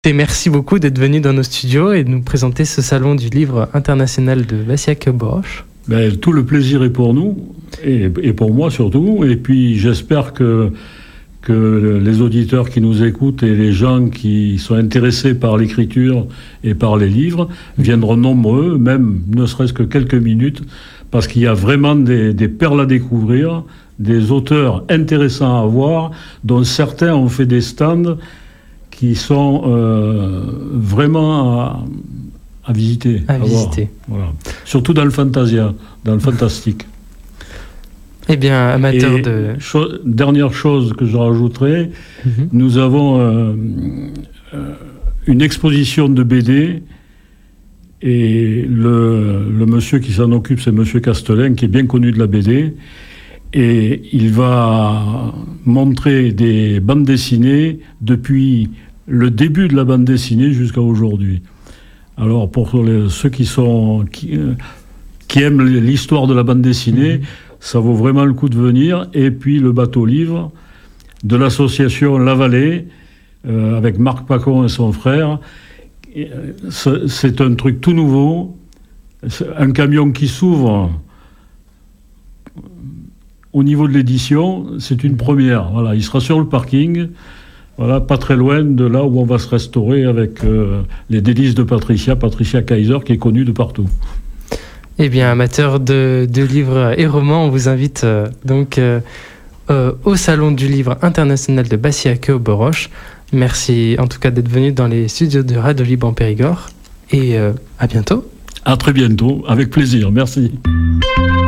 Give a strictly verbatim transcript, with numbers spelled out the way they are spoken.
Et merci beaucoup d'être venu dans nos studios et de nous présenter ce salon du livre international de Bassillac-Boroche. Ben, tout le plaisir est pour nous, et, et pour moi surtout. Et puis j'espère que, que les auditeurs qui nous écoutent et les gens qui sont intéressés par l'écriture et par les livres viendront nombreux, même ne serait-ce que quelques minutes, parce qu'il y a vraiment des, des perles à découvrir, des auteurs intéressants à voir, dont certains ont fait des stands qui sont euh, vraiment à, à visiter. À, à visiter. Voir. Voilà. Surtout dans le fantasia, dans le fantastique. Eh bien, amateur Et de... Cho- dernière chose que je rajouterai, mm-hmm. nous avons euh, euh, une exposition de B D et le, le monsieur qui s'en occupe, c'est monsieur Castelin, qui est bien connu de la B D. Et il va montrer des bandes dessinées depuis le début de la bande dessinée jusqu'à aujourd'hui. Alors pour les, ceux qui, sont, qui, qui aiment l'histoire de la bande dessinée, mmh. ça vaut vraiment le coup de venir. Et puis le bateau livre de l'association La Vallée, euh, avec Marc Pacon et son frère. C'est un truc tout nouveau, c'est un camion qui s'ouvre. Au niveau de l'édition, c'est une première. Voilà, il sera sur le parking, voilà, pas très loin de là où on va se restaurer avec euh, les délices de Patricia, Patricia Kaiser, qui est connue de partout. Eh bien, amateurs de, de livres et romans, on vous invite euh, donc euh, euh, au Salon du Livre International de Bassillac-Boroche. Merci en tout cas d'être venu dans les studios de Radio Libre en Périgord. Et euh, à bientôt. À très bientôt, avec plaisir. Merci.